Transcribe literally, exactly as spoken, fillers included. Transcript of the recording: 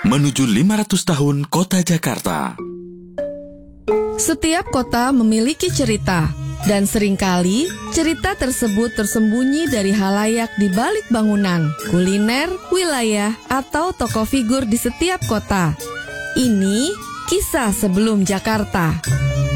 menuju lima ratus tahun Kota Jakarta. Setiap kota memiliki cerita, dan seringkali cerita tersebut tersembunyi dari halayak di balik bangunan, kuliner, wilayah, atau tokoh figur di setiap kota. Ini kisah sebelum Jakarta.